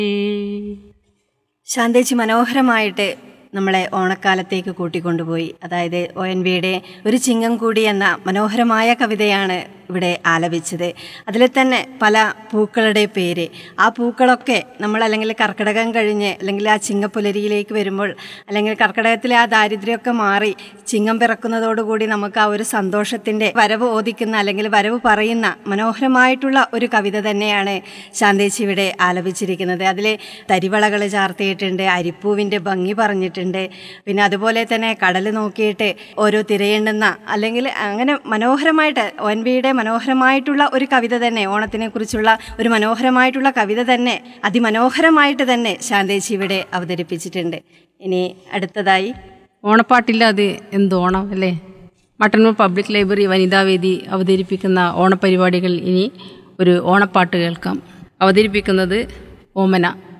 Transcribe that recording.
ശാന്തേച്ചി മനോഹരമായിട്ട് നമ്മളെ ഓണക്കാലത്തേക്ക് കൂട്ടിക്കൊണ്ടുപോയി. അതായത് ONVയുടെ ഒരു ചിങ്ങം കൂടി എന്ന മനോഹരമായ കവിതയാണ് ഇവിടെ ആലപിച്ചത്. അതിൽ തന്നെ പല പൂക്കളുടെ പേര്, ആ പൂക്കളൊക്കെ നമ്മൾ അല്ലെങ്കിൽ കർക്കിടകം കഴിഞ്ഞ് അല്ലെങ്കിൽ ആ ചിങ്ങപ്പുലരിയിലേക്ക് വരുമ്പോൾ അല്ലെങ്കിൽ കർക്കിടകത്തിലെ ആ ദാരിദ്ര്യമൊക്കെ മാറി ചിങ്ങം പിറക്കുന്നതോടുകൂടി നമുക്ക് ആ ഒരു സന്തോഷത്തിൻ്റെ വരവ് ഓദിക്കുന്ന അല്ലെങ്കിൽ വരവ് പറയുന്ന മനോഹരമായിട്ടുള്ള ഒരു കവിത തന്നെയാണ് ശാന്തേച്ചി ഇവിടെ ആലപിച്ചിരിക്കുന്നത്. അതിൽ തരിവളകൾ ചാർത്തിയിട്ടുണ്ട്, അരിപ്പൂവിൻ്റെ ഭംഗി പറഞ്ഞിട്ടുണ്ട്, പിന്നെ അതുപോലെ തന്നെ കടൽ നോക്കിയിട്ട് ഓരോ തിരയെണ്ണുന്ന അല്ലെങ്കിൽ അങ്ങനെ മനോഹരമായിട്ട് ONVയുടെ മനോഹരമായിട്ടുള്ള ഒരു കവിത തന്നെ, ഓണത്തിനെ കുറിച്ചുള്ള ഒരു മനോഹരമായിട്ടുള്ള കവിത തന്നെ അതിമനോഹരമായിട്ട് തന്നെ ശാന്തേച്ചി ഇവിടെ അവതരിപ്പിച്ചിട്ടുണ്ട്. ഇനി അടുത്തതായി ഓണപ്പാട്ടില്ലാതെ എന്തോണം അല്ലേ? മട്ടന്നൂർ പബ്ലിക് ലൈബ്രറി വനിതാവേദി അവതരിപ്പിക്കുന്ന ഓണപരിപാടികൾ. ഇനി ഒരു ഓണപ്പാട്ട് കേൾക്കാം. അവതരിപ്പിക്കുന്നത് ഓമന.